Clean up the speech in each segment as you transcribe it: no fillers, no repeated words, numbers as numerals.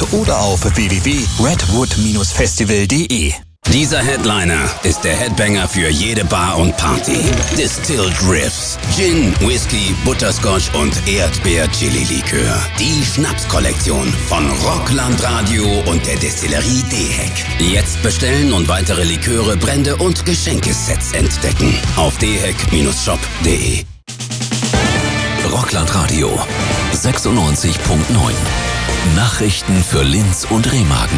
oder auf www.redwood-festival.de. Dieser Headliner ist der Headbanger für jede Bar und Party. Distilled Riffs, Gin, Whisky, Butterscotch und Erdbeer-Chili-Likör. Die Schnapskollektion von Rockland Radio und der Destillerie Dehek. Jetzt bestellen und weitere Liköre, Brände und Geschenkesets entdecken auf dehek-shop.de. Rockland Radio 96.9. Nachrichten für Linz und Remagen.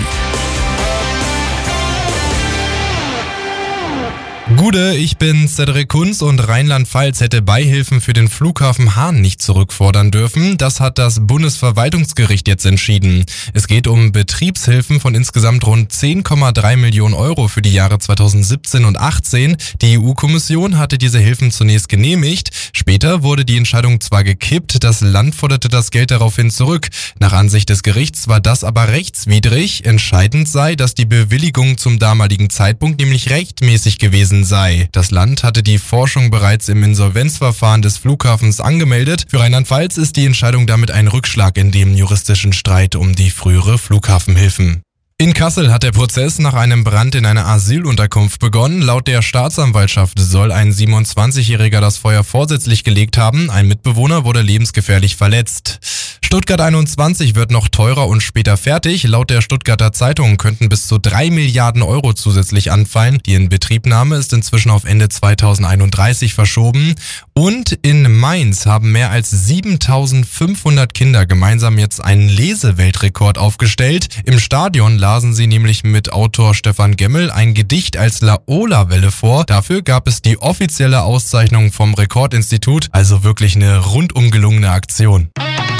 Gude, ich bin Cedric Kunz und Rheinland-Pfalz hätte Beihilfen für den Flughafen Hahn nicht zurückfordern dürfen. Das hat das Bundesverwaltungsgericht jetzt entschieden. Es geht um Betriebshilfen von insgesamt rund 10,3 Millionen Euro für die Jahre 2017 und 2018. Die EU-Kommission hatte diese Hilfen zunächst genehmigt. Später wurde die Entscheidung zwar gekippt, das Land forderte das Geld daraufhin zurück. Nach Ansicht des Gerichts war das aber rechtswidrig. Entscheidend sei, dass die Bewilligung zum damaligen Zeitpunkt nämlich rechtmäßig gewesen sei. Das Land hatte die Forschung bereits im Insolvenzverfahren des Flughafens angemeldet. Für Rheinland-Pfalz ist die Entscheidung damit ein Rückschlag in dem juristischen Streit um die frühere Flughafenhilfen. In Kassel hat der Prozess nach einem Brand in einer Asylunterkunft begonnen. Laut der Staatsanwaltschaft soll ein 27-Jähriger das Feuer vorsätzlich gelegt haben. Ein Mitbewohner wurde lebensgefährlich verletzt. Stuttgart 21 wird noch teurer und später fertig. Laut der Stuttgarter Zeitung könnten bis zu 3 Milliarden Euro zusätzlich anfallen. Die Inbetriebnahme ist inzwischen auf Ende 2031 verschoben. Und in Mainz haben mehr als 7.500 Kinder gemeinsam jetzt einen Leseweltrekord aufgestellt. Im Stadion lasen sie nämlich mit Autor Stefan Gemmel ein Gedicht als Laola-Welle vor. Dafür gab es die offizielle Auszeichnung vom Rekordinstitut, also wirklich eine rundum gelungene Aktion.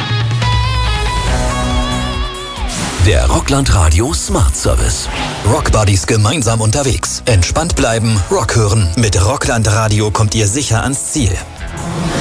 Der Rockland Radio Smart Service. Rockbuddies gemeinsam unterwegs. Entspannt bleiben, Rock hören. Mit Rockland Radio kommt ihr sicher ans Ziel.